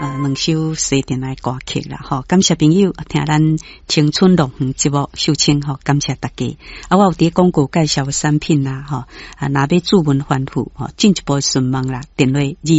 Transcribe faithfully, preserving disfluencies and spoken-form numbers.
啊两首西电来歌曲啦，吼，感谢朋友听咱青春乐园节目秀清，吼，感谢大家。啊，我有伫广告介绍产品啦，吼，啊，若要注文反复，吼，进一步询问啦，电话二